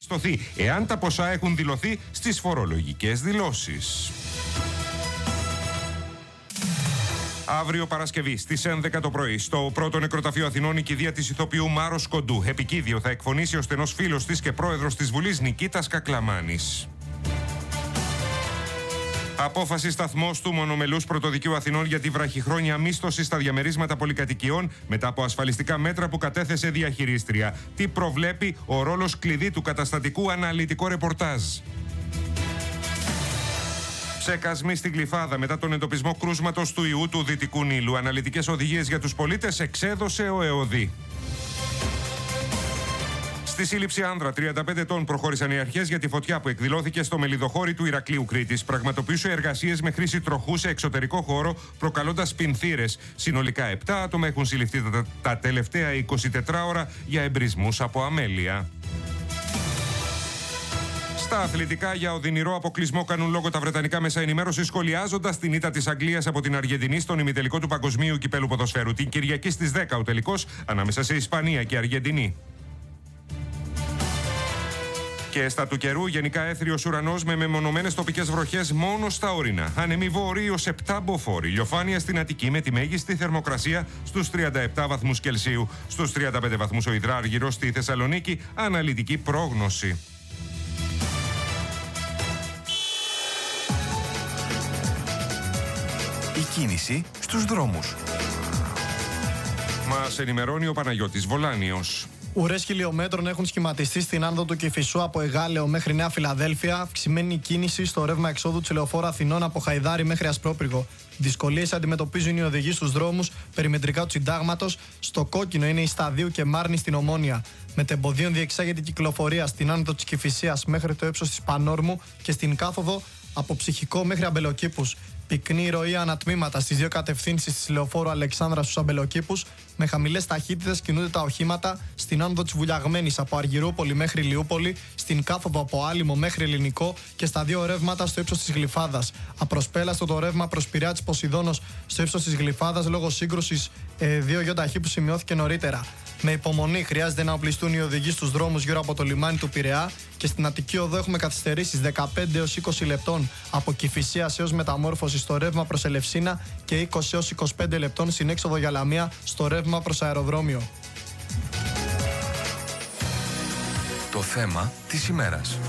μισθωθεί, εάν τα ποσά έχουν δηλωθεί στις φορολογικές δηλώσεις. Αύριο Παρασκευή στις 11 το πρωί, στο πρώτο νεκροταφείο Αθηνών, η κηδεία της ηθοποιού Μάρος Κοντού. Επικίδιο θα εκφωνήσει ο στενός φίλος της και πρόεδρος της Βουλής Νικήτας Κακλαμάνης. Απόφαση σταθμός του Μονομελούς Πρωτοδικείου Αθηνών για τη βραχυχρόνια μίσθωση στα διαμερίσματα πολυκατοικιών μετά από ασφαλιστικά μέτρα που κατέθεσε διαχειρίστρια. Τι προβλέπει ο ρόλος κλειδί του καταστατικού, αναλυτικό ρεπορτάζ. Ψεκασμοί στην Γλυφάδα μετά τον εντοπισμό κρούσματος του ιού του Δυτικού Νείλου. Αναλυτικές οδηγίες για τους πολίτες εξέδωσε ο ΕΟΔΗ. Στη σύλληψη άνδρα 35 ετών προχώρησαν οι αρχές για τη φωτιά που εκδηλώθηκε στο μελιδοχώρι του Ηρακλείου Κρήτης. Πραγματοποιούσε εργασίες με χρήση τροχού σε εξωτερικό χώρο, προκαλώντας πινθύρες. Συνολικά 7 άτομα έχουν συλληφθεί τα τελευταία 24 ώρα για εμπρισμούς από αμέλεια. Στα αθλητικά, για οδυνηρό αποκλεισμό κάνουν λόγο τα βρετανικά μέσα ενημέρωση, σχολιάζοντας την ήττα της Αγγλίας από την Αργεντινή στον ημιτελικό του Παγκοσμίου Κυπέλου Ποδοσφαίρου. Την Κυριακή στις 10 ο τελικός ανάμεσα σε Ισπανία και Αργεντινή. Και στα του καιρού, γενικά έθριος ουρανός με μεμονωμένες τοπικές βροχές μόνο στα ορεινά. Ανεμή βόρειοι ως 7 μποφόρ. Ηλιοφάνεια στην Αττική με τη μέγιστη θερμοκρασία στους 37 βαθμούς Κελσίου. Στους 35 βαθμούς ο Ιδράργυρος στη Θεσσαλονίκη. Αναλυτική πρόγνωση. Η κίνηση στους δρόμους. Μας ενημερώνει ο Παναγιώτης Βολάνιος. Ουρές χιλιόμετρων έχουν σχηματιστεί στην άνοδο του Κηφισού από Εγάλεο μέχρι Νέα Φιλαδέλφια. Αυξημένη κίνηση στο ρεύμα εξόδου του λεωφόρου Αθηνών από Χαϊδάρι μέχρι Ασπρόπυργο. Δυσκολίες αντιμετωπίζουν οι οδηγοί στους δρόμους περιμετρικά του Συντάγματος. Στο κόκκινο είναι η Σταδίου και Μάρνη στην Ομόνια. Μετεμποδίων διεξάγεται η κυκλοφορία στην άνοδο της Κηφισίας μέχρι το ύψος της Πανόρμου και στην κάθοδο από Ψυχικό μέχρι Αμπελοκήπους. Πυκνή ροή ανατμήματα στις δύο κατευθύνσεις της λεωφόρου Αλεξάνδρας στους Αμπελοκήπους. Με χαμηλές ταχύτητες κινούνται τα οχήματα στην άνοδο της Βουλιαγμένης από Αργυρούπολη μέχρι Ηλιούπολη, στην κάθοδο από Άλυμο μέχρι Ελληνικό και στα δύο ρεύματα στο ύψος της Γλυφάδας. Απροσπέλαστο το ρεύμα προς Πειραιά της Ποσειδώνος στο ύψος της Γλυφάδας λόγω σύγκρουσης δύο γιοταχή που σημειώθηκε νωρίτερα. Με υπομονή χρειάζεται να οπλιστούν οι οδηγοί στους δρόμους γύρω από το λιμάνι του Πειραιά και στην Αττική Οδό έχουμε καθυστερήσεις 15 έως 20 λεπτών από Κηφισίας έως Μεταμόρφωση στο ρεύμα προς Ελευσίνα και 20 έως 25 λεπτών στην έξοδο για Λαμία στο ρεύμα προς αεροδρόμιο. Το θέμα της ημέρας.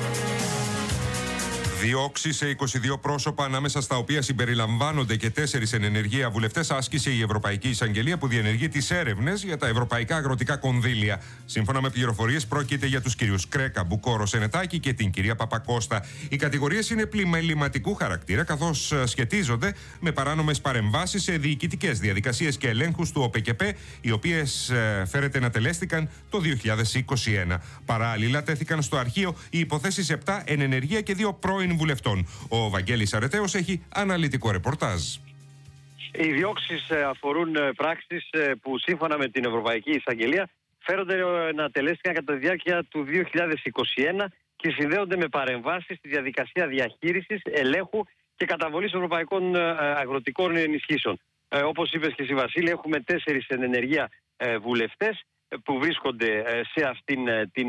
Διώξεις σε 22 πρόσωπα, ανάμεσα στα οποία συμπεριλαμβάνονται και 4 εν ενεργεία βουλευτές, άσκησε η Ευρωπαϊκή Εισαγγελία που διενεργεί τις έρευνες για τα ευρωπαϊκά αγροτικά κονδύλια. Σύμφωνα με πληροφορίες, πρόκειται για τους κυρίους Κρέκα, Μπουκόρο, Σενετάκη και την κυρία Παπακώστα. Οι κατηγορίες είναι πλημεληματικού χαρακτήρα, καθώς σχετίζονται με παράνομες παρεμβάσεις σε διοικητικές διαδικασίες και ελέγχους του ΟΠΕΚΕΠΕ, οι οποίες φέρεται να τελέστηκαν το 2021. Παράλληλα, τέθηκαν στο αρχείο οι υποθέσεις 7 εν ενεργεία και 2 πρώην βουλευτών. Ο Βαγγέλης Αρετέος έχει αναλυτικό ρεπορτάζ. Οι διώξεις αφορούν πράξεις που σύμφωνα με την Ευρωπαϊκή Εισαγγελία φέρονται να τελέστηκαν κατά τη διάρκεια του 2021 και συνδέονται με παρεμβάσεις στη διαδικασία διαχείρισης, ελέγχου και καταβολής ευρωπαϊκών αγροτικών ενισχύσεων. Όπως είπες και εσύ, Βασίλη, έχουμε 4 εν ενεργεία βουλευτές που βρίσκονται σε αυτήν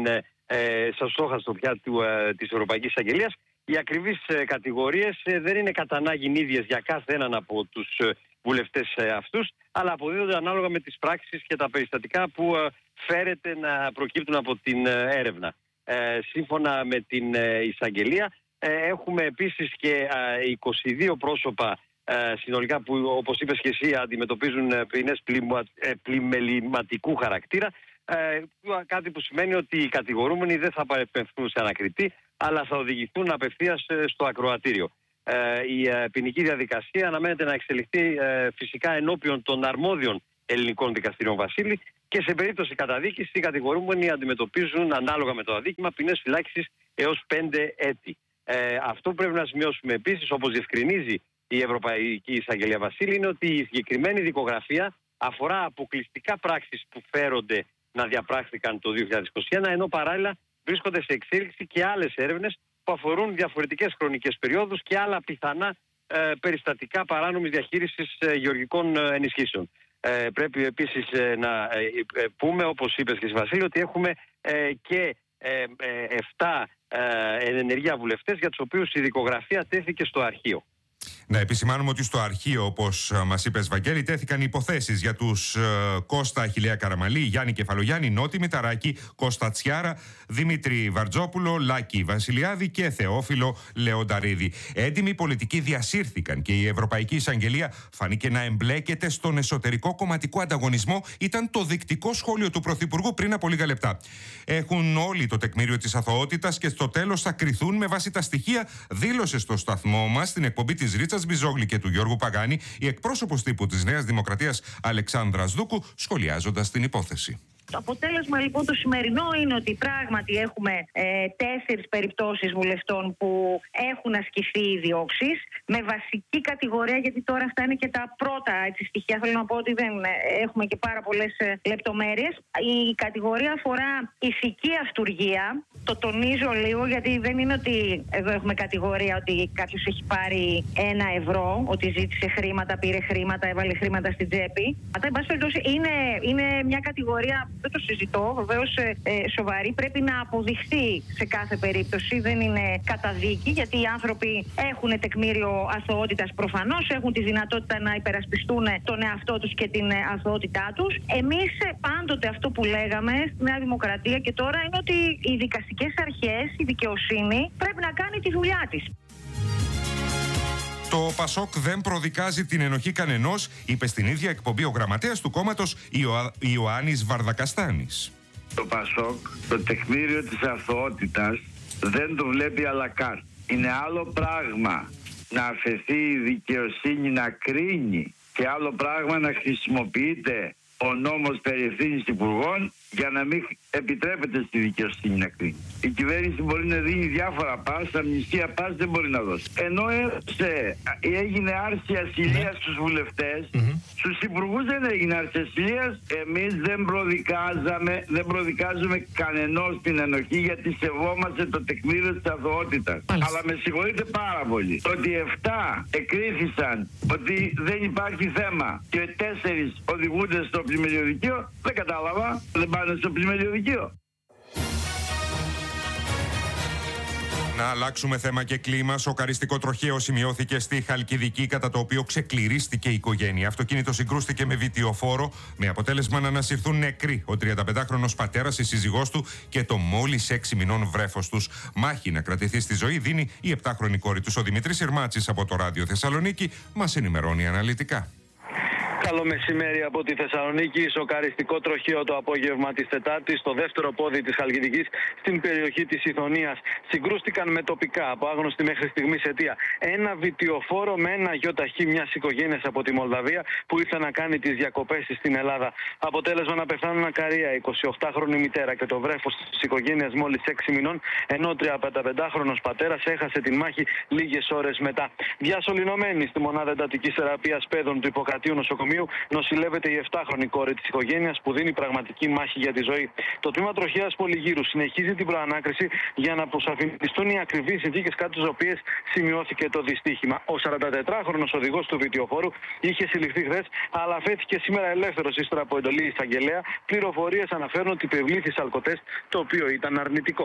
στο στόχαστρο πια της Ευρωπαϊκής Εισαγγελίας. Οι ακριβείς κατηγορίες δεν είναι κατά ανάγκη ίδιες για κάθε έναν από τους βουλευτές αυτούς, αλλά αποδίδονται ανάλογα με τις πράξεις και τα περιστατικά που φέρεται να προκύπτουν από την έρευνα. Σύμφωνα με την εισαγγελία, έχουμε επίσης και 22 πρόσωπα συνολικά που, όπως είπες και εσύ, αντιμετωπίζουν ποινές πλημεληματικού χαρακτήρα, κάτι που σημαίνει ότι οι κατηγορούμενοι δεν θα παρεπεμφθούν σε ανακριτή, αλλά θα οδηγηθούν απευθείας στο ακροατήριο. Η ποινική διαδικασία αναμένεται να εξελιχθεί φυσικά ενώπιον των αρμόδιων ελληνικών δικαστηρίων, Βασίλη, και σε περίπτωση καταδίκης οι κατηγορούμενοι αντιμετωπίζουν ανάλογα με το αδίκημα ποινές φυλάκισης έως 5 έτη. Αυτό που πρέπει να σημειώσουμε επίσης, όπως διευκρινίζει η Ευρωπαϊκή Εισαγγελία, Βασίλη, είναι ότι η συγκεκριμένη δικογραφία αφορά αποκλειστικά πράξεις που φέρονται να διαπράχθηκαν το 2021, ενώ παράλληλα βρίσκονται σε εξέλιξη και άλλες έρευνες που αφορούν διαφορετικές χρονικές περιόδους και άλλα πιθανά περιστατικά παράνομης διαχείρισης γεωργικών ενισχύσεων. Πρέπει επίσης να πούμε, όπως είπες και εσύ, Βασίλη, ότι έχουμε και 7 ενεργεία βουλευτές, για τους οποίους η δικογραφία τέθηκε στο αρχείο. Να επισημάνουμε ότι στο αρχείο, όπως μας είπες, Βαγγέλη, τέθηκαν υποθέσεις για τους Κώστα Αχιλλέα Καραμαλή, Γιάννη Κεφαλογιάννη, Νότι Μηταράκη, Κώστα Τσιάρα, Δημήτρη Βαρτζόπουλο, Λάκη Βασιλιάδη και Θεόφιλο Λεονταρίδη. Έντιμοι πολιτικοί διασύρθηκαν και η Ευρωπαϊκή Εισαγγελία φάνηκε να εμπλέκεται στον εσωτερικό κομματικό ανταγωνισμό, ήταν το δεικτικό σχόλιο του Πρωθυπουργού πριν από λίγα λεπτά. Έχουν όλοι το τεκμήριο της αθωότητας και στο τέλος θα κριθούν με βάση τα στοιχεία, δήλωσε στο σταθμό μας στην εκπομπή της Ρίτσας Μπιζόγλη και του Γιώργου Παγάνη η εκπρόσωπος τύπου της Νέας Δημοκρατίας Αλεξάνδρας Δούκου, σχολιάζοντας την υπόθεση. Το αποτέλεσμα λοιπόν το σημερινό είναι ότι πράγματι έχουμε 4 περιπτώσεις βουλευτών που έχουν ασκηθεί οι διώξεις με βασική κατηγορία, γιατί τώρα αυτά είναι και τα πρώτα στοιχεία. Θέλω να πω ότι δεν έχουμε και πάρα πολλές λεπτομέρειες. Η κατηγορία αφορά ηθική αυτουργία. Το τονίζω λίγο, γιατί δεν είναι ότι εδώ έχουμε κατηγορία ότι κάποιος έχει πάρει 1 ευρώ, ότι ζήτησε χρήματα, πήρε χρήματα, έβαλε χρήματα στην τσέπη. Εν πάση περιπτώσει, είναι μια κατηγορία. Δεν το συζητώ, βεβαίως σοβαρή. Πρέπει να αποδειχθεί σε κάθε περίπτωση. Δεν είναι καταδίκη, γιατί οι άνθρωποι έχουν τεκμήριο αθωότητας προφανώς, έχουν τη δυνατότητα να υπερασπιστούν τον εαυτό τους και την αθωότητά τους. Εμείς πάντοτε αυτό που λέγαμε στη Νέα Δημοκρατία και τώρα είναι ότι οι δικαστικές αρχές, η δικαιοσύνη πρέπει να κάνει τη δουλειά της. Το Πασόκ δεν προδικάζει την ενοχή κανενός, είπε στην ίδια εκπομπή ο γραμματέας του κόμματος Ιωάννης Βαρδακαστάνης. Το Πασόκ, το τεκμήριο της αθωότητας, δεν το βλέπει à la carte. Είναι άλλο πράγμα να αφαιθεί η δικαιοσύνη να κρίνει και άλλο πράγμα να χρησιμοποιείται ο νόμος περί ευθύνης υπουργών για να μην επιτρέπεται στη δικαιοσύνη να κρίνει. Η κυβέρνηση μπορεί να δίνει διάφορα πας, αμνηστία πας δεν μπορεί να δώσει. Ενώ έγινε άρση ασυλίας στους βουλευτές, στους υπουργούς δεν έγινε άρση ασυλίας. Εμείς δεν προδικάζουμε κανενός την ενοχή, γιατί σεβόμαστε το τεκμήριο της αθωότητας. Αλλά με συγχωρείτε πάρα πολύ. Ότι 7 εκρίθησαν ότι δεν υπάρχει θέμα και 4 οδηγούνται στο πλημμυριωδικείο, δεν κατάλαβα. Δεν πάνε στο πλημμυριωδικείο. Να αλλάξουμε θέμα και κλίμα. Σοκαριστικό τροχαίο σημειώθηκε στη Χαλκιδική, κατά το οποίο ξεκληρίστηκε η οικογένεια. Αυτοκίνητο συγκρούστηκε με βιτιοφόρο, με αποτέλεσμα να ανασυρθούν νεκροί ο 35χρονος πατέρας, η σύζυγός του και το μόλις 6 μηνών βρέφος τους. Μάχη να κρατηθεί στη ζωή δίνει η 7χρονη κόρη τους. Ο Δημήτρης Ιρμάτσης από το Ράδιο Θεσσαλονίκη μας ενημερώνει αναλυτικά. Καλό μεσημέρι από τη Θεσσαλονίκη. Σοκαριστικό τροχαίο το απόγευμα της Τετάρτης στο δεύτερο πόδι της Χαλκιδικής, στην περιοχή της Ιθωνίας. Συγκρούστηκαν με τοπικά, από άγνωστη μέχρι στιγμής αιτία, ένα βιτιοφόρο με ένα γιοταχή μιας οικογένειας από τη Μολδαβία που ήρθε να κάνει τις διακοπές στην Ελλάδα. Αποτέλεσμα να πεθάνουν ακαρία 28χρονη μητέρα και το βρέφος της οικογένειας μόλις 6 μηνών, ενώ ο 35χρονος πατέρας έχασε την μάχη λίγες ώρες μετά. Διασωληνωμένη στη μονάδα εντατικής θεραπείας παιδών του Ιπποκρατείου νοσοκομείου νοσηλεύεται η 7χρονη κόρη της οικογένειας που δίνει πραγματική μάχη για τη ζωή. Το τμήμα τροχαίας Πολυγύρου συνεχίζει την προανάκριση για να αποσαφινιστούν οι ακριβείς συνθήκες κάτω στις οποίες σημειώθηκε το δυστύχημα. Ο 44χρονος οδηγός του βιτιοφόρου είχε συλληφθεί χθες, αλλά αφέθηκε σήμερα ελεύθερος ύστερα από εντολή εισαγγελέα. Πληροφορίες αναφέρουν ότι υπευλήθη αλκοτέστ, το οποίο ήταν αρνητικό.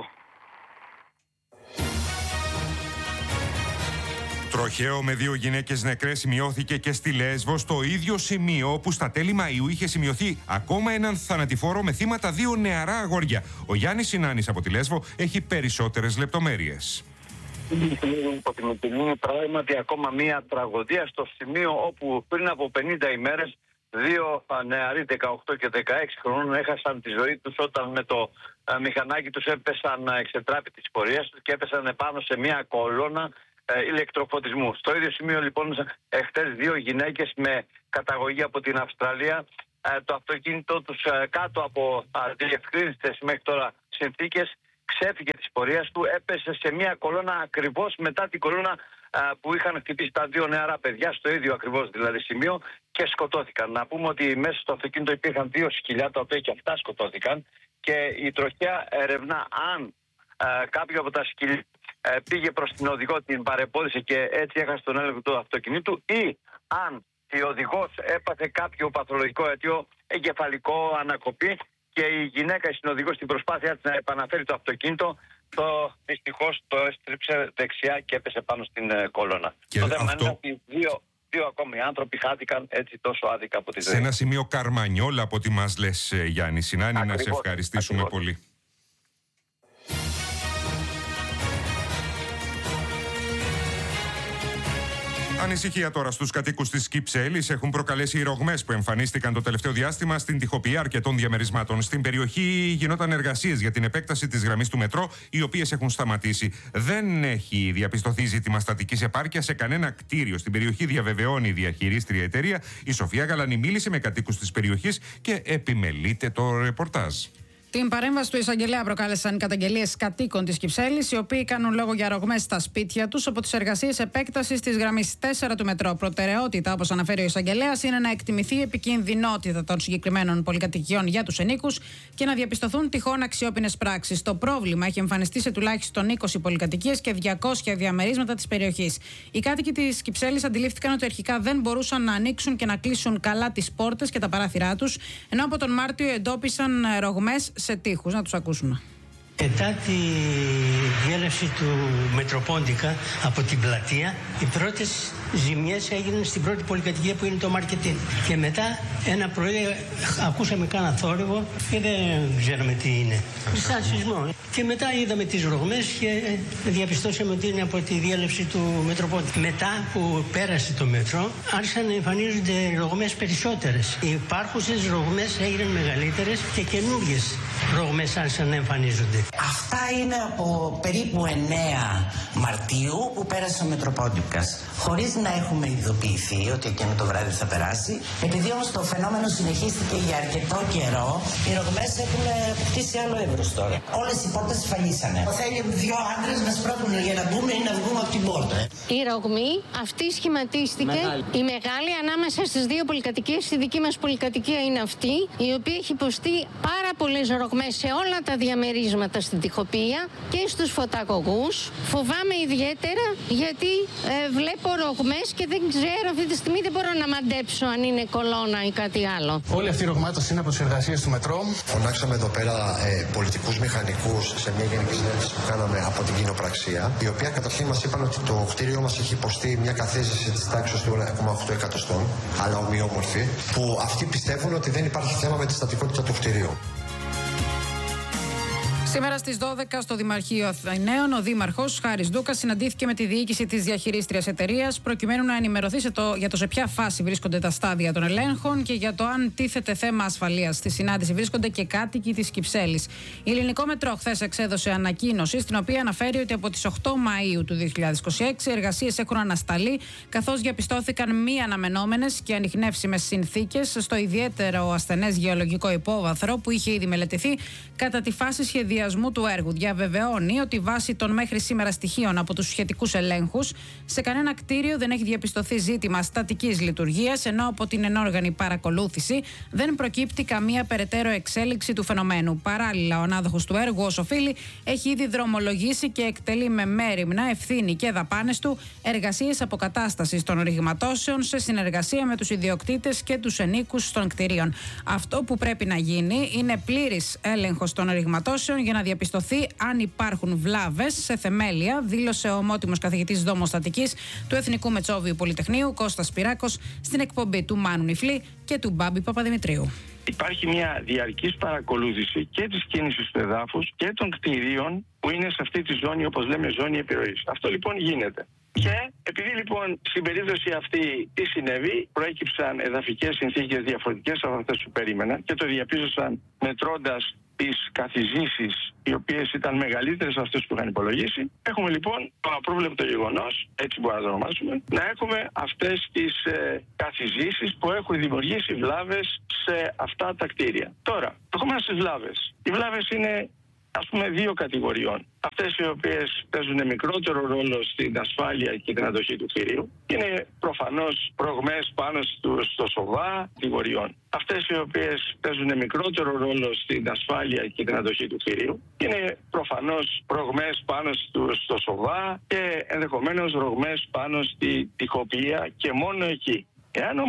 Τροχαίο με 2 γυναίκες νεκρές σημειώθηκε και στη Λέσβο, στο ίδιο σημείο όπου στα τέλη Μαΐου είχε σημειωθεί ακόμα έναν θανατηφόρο με θύματα 2 νεαρά αγόρια. Ο Γιάννης Συνάνης από τη Λέσβο έχει περισσότερες λεπτομέρειες. Είναι πράγματι ακόμα μία τραγωδία στο σημείο όπου πριν από 50 ημέρες 2 νεαροί 18 και 16 χρονών έχασαν τη ζωή τους όταν με το μηχανάκι τους έπεσαν εξετράπη της πορείας τους και έπεσαν επάνω σε μία κολόνα ηλεκτροφωτισμού. Στο ίδιο σημείο λοιπόν χτες 2 γυναίκες με καταγωγή από την Αυστραλία, το αυτοκίνητό τους κάτω από διευκρίνηστες μέχρι τώρα συνθήκες ξέφυγε της πορείας του, έπεσε σε μια κολόνα ακριβώς μετά την κολόνα που είχαν χτυπήσει τα 2 νεαρά παιδιά, στο ίδιο ακριβώς δηλαδή σημείο, και σκοτώθηκαν. Να πούμε ότι μέσα στο αυτοκίνητο υπήρχαν 2 σκυλιά, τα οποία και αυτά σκοτώθηκαν, και η τροχαία ερευνά αν κάποιο από τα σκυλιά πήγε προς την οδηγό, την παρεμπόδισε και έτσι έχασε τον έλεγχο του αυτοκινήτου, ή αν η οδηγός έπαθε κάποιο παθολογικό αιτίο, εγκεφαλικό, ανακοπή, και η γυναίκα, η συνοδηγός, στην προσπάθειά της να επαναφέρει το αυτοκίνητο, δυστυχώς το έστριψε δεξιά και έπεσε πάνω στην κολόνα. Το θέμα είναι ότι δύο ακόμη άνθρωποι χάθηκαν έτσι τόσο άδικα από τη ζωή. Σε ένα σημείο Καρμανιόλα, από ό,τι μας λες, Γιάννη Σινάνη, να σε ευχαριστήσουμε πολύ. Ανησυχία τώρα στους κατοίκους της Κυψέλης έχουν προκαλέσει οι ρογμές που εμφανίστηκαν το τελευταίο διάστημα στην τοιχοποιία αρκετών διαμερισμάτων. Στην περιοχή γινόταν εργασίες για την επέκταση της γραμμής του μετρό, οι οποίες έχουν σταματήσει. Δεν έχει διαπιστωθεί ζήτημα στατικής επάρκειας σε κανένα κτίριο. Στην περιοχή, διαβεβαιώνει η διαχειρίστρια εταιρεία. Η Σοφία Γαλανή μίλησε με κατοίκους της περιοχής και επιμελείται το ρεπορτάζ. Την παρέμβαση του εισαγγελέα προκάλεσαν καταγγελίες κατοίκων της Κυψέλης, οι οποίοι κάνουν λόγο για ρογμές στα σπίτια τους από τις εργασίες επέκτασης της γραμμής 4 του μετρό. Προτεραιότητα, όπως αναφέρει ο εισαγγελέας, είναι να εκτιμηθεί η επικινδυνότητα των συγκεκριμένων πολυκατοικιών για τους ενοίκους και να διαπιστωθούν τυχόν αξιόπινες πράξεις. Το πρόβλημα έχει εμφανιστεί σε τουλάχιστον 20 πολυκατοικίες και 200 διαμερίσματα της περιοχής. Οι κάτοικοι της Κυψέλης αντιλήφθηκαν ότι αρχικά δεν μπορούσαν να ανοίξουν και να κλείσουν καλά τις πόρτες και τα παράθυρά τους, ενώ από τον Μάρτιο εντόπισαν ρογμές σε τείχους. Να τους ακούσουμε. Μετά τη διέλευση του Μετροπόντικα από την πλατεία, οι πρώτες ζημιές έγιναν στην πρώτη πολυκατοικία που είναι το Μαρκετίν. Και μετά ένα πρωί ακούσαμε κάνα θόρυβο και δεν ξέραμε τι είναι. Σαν σεισμό. Και μετά είδαμε τις ρογμές και διαπιστώσαμε ότι είναι από τη διέλευση του Μετροπόντικα. Μετά που πέρασε το μετρό, άρχισαν να εμφανίζονται ρογμές περισσότερες. Οι υπάρχουσες ρογμές έγιναν μεγαλύτερες και καινούργιες ρογμές άρχισαν να εμφανίζονται. Αυτά είναι από περίπου 9 Μαρτίου που πέρασε ο Μετροπόντικας. Χωρίς να έχουμε ειδοποιηθεί ότι εκείνο το βράδυ θα περάσει. Επειδή όμως το φαινόμενο συνεχίστηκε για αρκετό καιρό, οι ρογμές έχουν αποκτήσει άλλο εύρος τώρα. Όλες οι πόρτες σφαλίσανε. Θέλει 2 άντρες να σπρώχνουν για να μπούμε ή να βγούμε από την πόρτα. Η ρογμή αυτή σχηματίστηκε, η μεγάλη, ανάμεσα στις 2 πολυκατοικίες. Η δική μας πολυκατοικία είναι αυτή, η οποία έχει υποστεί πάρα πολλές ρογμές σε όλα τα διαμερίσματα στην τοιχοποιία και στους φωτακογούς. Φοβάμαι ιδιαίτερα γιατί βλέπω ρογμές και δεν ξέρω αυτή τη στιγμή, δεν μπορώ να μαντέψω αν είναι κολόνα ή κάτι άλλο. Όλη αυτή η ρογμάτωση είναι από τις εργασίες του μετρό. Φωνάξαμε εδώ πέρα πολιτικούς μηχανικούς σε μια γενική συνέντευξη που κάναμε από την κοινοπραξία, η οποία καταρχήν μας είπαν ότι το κτίριό μας έχει υποστεί μια καθίζηση της τάξης του 1,8 εκατοστών, αλλά ομοιόμορφη, που αυτοί πιστεύουν ότι δεν υπάρχει θέμα με τη στατικότητα του κτιρίου. Σήμερα στις 12 στο Δημαρχείο Αθηναίων, ο Δήμαρχος Χάρης Ντούκας συναντήθηκε με τη διοίκηση της διαχειρίστριας εταιρείας προκειμένου να ενημερωθεί για το σε ποια φάση βρίσκονται τα στάδια των ελέγχων και για το αν τίθεται θέμα ασφαλείας. Στη συνάντηση βρίσκονται και κάτοικοι της Κυψέλης. Η Ελληνικό Μετρό χθες εξέδωσε ανακοίνωση στην οποία αναφέρει ότι από τις 8 Μαΐου του 2026 οι εργασίες έχουν ανασταλεί, καθώς διαπιστώθηκαν μη αναμενόμενες και ανιχνεύσιμες συνθήκες στο ιδιαίτερο ασθενές γεωλογικό υπόβαθρο που είχε ήδη μελετηθεί κατά τη φάση σχεδιασμού του έργου. Διαβεβαιώνει ότι βάσει των μέχρι σήμερα στοιχείων από τους σχετικούς ελέγχους, σε κανένα κτίριο δεν έχει διαπιστωθεί ζήτημα στατικής λειτουργίας, ενώ από την ενόργανη παρακολούθηση δεν προκύπτει καμία περαιτέρω εξέλιξη του φαινομένου. Παράλληλα, ο ανάδοχος του έργου, ο Σοφίλη, έχει ήδη δρομολογήσει και εκτελεί με μέριμνα, ευθύνη και δαπάνες του εργασίες αποκατάστασης των ρηγματώσεων σε συνεργασία με τους ιδιοκτήτες και τους ενίκους των κτιρίων. Αυτό που πρέπει να γίνει είναι πλήρης έλεγχος των ρηγματώσεων για να διαπιστωθεί αν υπάρχουν βλάβες σε θεμέλια, δήλωσε ο ομότιμος καθηγητής δομοστατικής του Εθνικού Μετσόβιου Πολυτεχνείου Κώστας Πυράκος στην εκπομπή του Μάνου Νιφλή και του Μπάμπη Παπαδημητρίου. Υπάρχει μια διαρκής παρακολούθηση και της κίνησης του εδάφους και των κτηρίων που είναι σε αυτή τη ζώνη, όπως λέμε, ζώνη επιρροής. Αυτό λοιπόν γίνεται. Και επειδή λοιπόν στην περίπτωση αυτή τι συνέβη, προέκυψαν εδαφικές συνθήκες διαφορετικές από αυτές που περίμεναν και το διαπίστωσαν μετρώντας τις καθιζήσεις οι οποίες ήταν μεγαλύτερες από αυτές που είχαν υπολογίσει. Έχουμε λοιπόν το απρόβλεπτο γεγονός, έτσι μπορούμε να το ονομάσουμε, να έχουμε αυτές τις καθιζήσεις που έχουν δημιουργήσει βλάβες σε αυτά τα κτίρια. Τώρα, ερχόμαστε στις βλάβες. Οι βλάβες είναι, ας πούμε, 2 κατηγοριών. Αυτές οι οποίες παίζουν μικρότερο ρόλο στην ασφάλεια και την αντοχή του κτηρίου είναι προφανώς ρογμές πάνω στο σοβά κατηγοριών. Αυτές οι οποίες παίζουν μικρότερο ρόλο στην ασφάλεια και την αντοχή του κτηρίου είναι προφανώς ρογμές πάνω στο σοβά και ενδεχομένως ρογμές πάνω στη τοιχοποιία και μόνο εκεί. Εάν